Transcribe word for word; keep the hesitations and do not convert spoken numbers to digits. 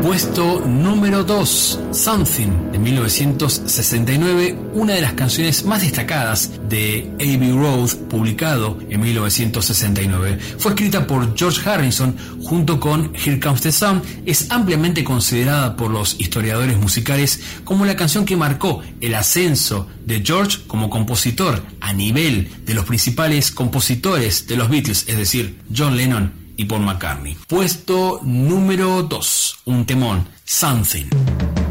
Puesto número dos, Something, de mil novecientos sesenta y nueve, una de las canciones más destacadas de Abbey Road, publicado en mil novecientos sesenta y nueve. Fue escrita por George Harrison junto con Here Comes the Sun. Es ampliamente considerada por los historiadores musicales como la canción que marcó el ascenso de George como compositor a nivel de los principales compositores de los Beatles, es decir, John Lennon y Paul McCartney. Puesto número dos, un temón, Something.